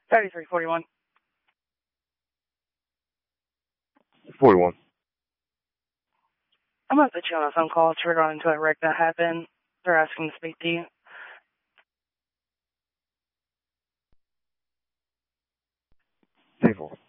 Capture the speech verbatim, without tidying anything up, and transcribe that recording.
thirty-three forty-one. forty-one. I'm going to put you on a phone call to regarding to a wreck that happened. They're asking to speak to you. ten four.